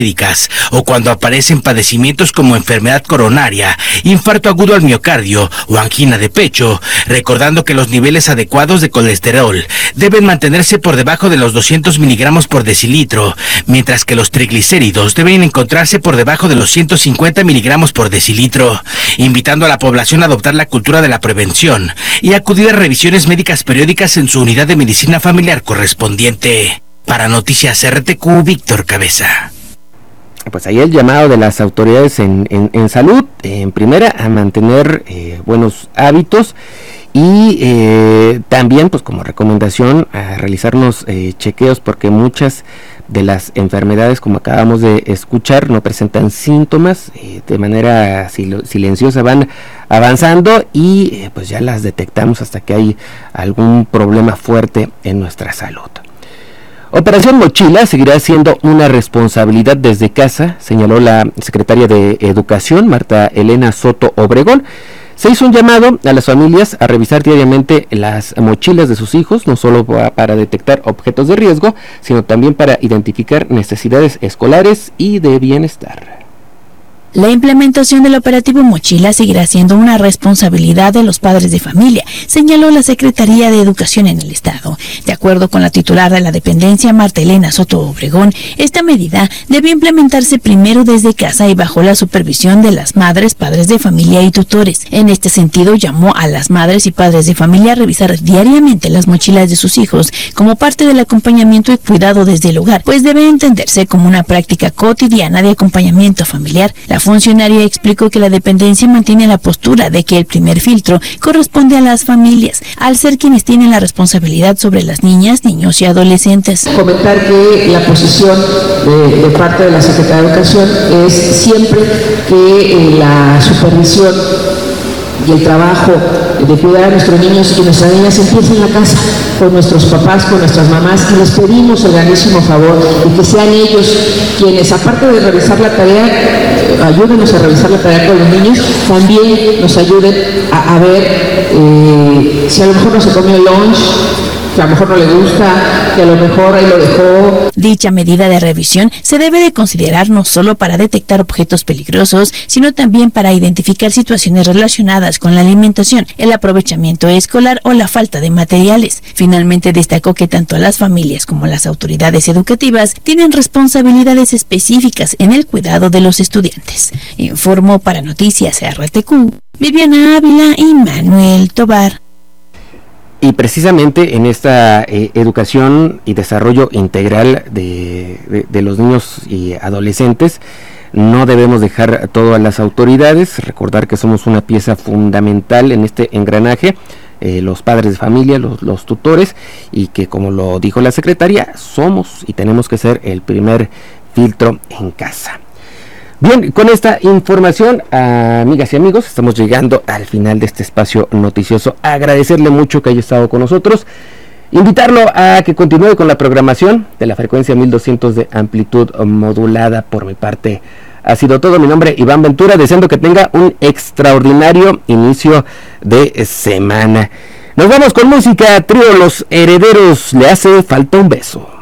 o cuando aparecen padecimientos como enfermedad coronaria, infarto agudo al miocardio o angina de pecho, recordando que los niveles adecuados de colesterol deben mantenerse por debajo de los 200 miligramos por decilitro, mientras que los triglicéridos deben encontrarse por debajo de los 150 miligramos por decilitro, invitando a la población a adoptar la cultura de la prevención y acudir a revisiones médicas periódicas en su unidad de medicina familiar correspondiente. Para Noticias RTQ, Víctor Cabeza. Pues ahí el llamado de las autoridades en salud, en primera, a mantener buenos hábitos y también, pues como recomendación, a realizarnos chequeos, porque muchas de las enfermedades, como acabamos de escuchar, no presentan síntomas, de manera silenciosa van avanzando y pues ya las detectamos hasta que hay algún problema fuerte en nuestra salud. Operación Mochila seguirá siendo una responsabilidad desde casa, señaló la secretaria de Educación, Marta Elena Soto Obregón. Se hizo un llamado a las familias a revisar diariamente las mochilas de sus hijos, no solo para detectar objetos de riesgo, sino también para identificar necesidades escolares y de bienestar. La implementación del operativo Mochila seguirá siendo una responsabilidad de los padres de familia, señaló la Secretaría de Educación en el Estado. De acuerdo con la titular de la dependencia, Marta Elena Soto Obregón, esta medida debe implementarse primero desde casa y bajo la supervisión de las madres, padres de familia y tutores. En este sentido, llamó a las madres y padres de familia a revisar diariamente las mochilas de sus hijos como parte del acompañamiento y cuidado desde el hogar, pues debe entenderse como una práctica cotidiana de acompañamiento familiar. La funcionaria explicó que la dependencia mantiene la postura de que el primer filtro corresponde a las familias, al ser quienes tienen la responsabilidad sobre las niñas, niños y adolescentes. Comentar que la posición de parte de la Secretaría de Educación es siempre que la supervisión y el trabajo de cuidar a nuestros niños y nuestras niñas empieza en la casa, con nuestros papás, con nuestras mamás, y les pedimos el grandísimo favor de que sean ellos quienes, aparte de revisar la tarea, ayúdenos a revisar la tarea con los niños, también nos ayuden a ver si a lo mejor no se comió el lunch, que a lo mejor no le gusta, que a lo mejor ahí lo dejó. Dicha medida de revisión se debe de considerar no solo para detectar objetos peligrosos, sino también para identificar situaciones relacionadas con la alimentación, el aprovechamiento escolar o la falta de materiales. Finalmente destacó que tanto las familias como las autoridades educativas tienen responsabilidades específicas en el cuidado de los estudiantes. Informó para Noticias RTQ, Viviana Ávila y Manuel Tobar. Y precisamente en esta educación y desarrollo integral de los niños y adolescentes, no debemos dejar todo a las autoridades, recordar que somos una pieza fundamental en este engranaje, los padres de familia, los tutores, y que, como lo dijo la secretaria, somos y tenemos que ser el primer filtro en casa. Bien, con esta información, amigas y amigos, estamos llegando al final de este espacio noticioso. Agradecerle mucho que haya estado con nosotros, invitarlo a que continúe con la programación de la frecuencia 1200 de amplitud modulada. Por mi parte ha sido todo. Mi nombre es Iván Ventura, deseando que tenga un extraordinario inicio de semana. Nos vamos con música. Trío Los Herederos, Le hace falta un beso.